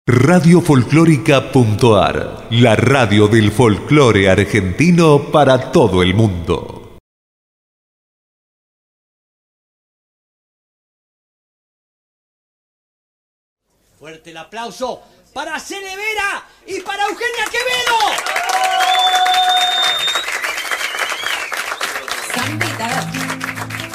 Radiofolclórica.ar, la radio del folclore argentino para todo el mundo. Fuerte el aplauso para Celevera y para Eugenia.